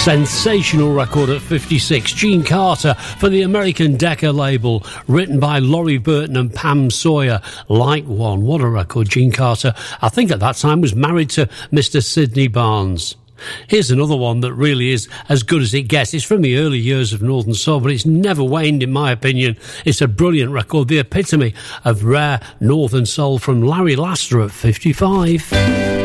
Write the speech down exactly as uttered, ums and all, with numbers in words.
Sensational record at fifty-six. Gene Carter for the American Decca label, written by Laurie Burton and Pam Sawyer. Like One. What a record. Gene Carter, I think at that time, was married to Mister Sidney Barnes. Here's another one that really is as good as it gets. It's from the early years of Northern Soul, but it's never waned in my opinion. It's a brilliant record, the epitome of rare Northern Soul, from Larry Laster at fifty-five.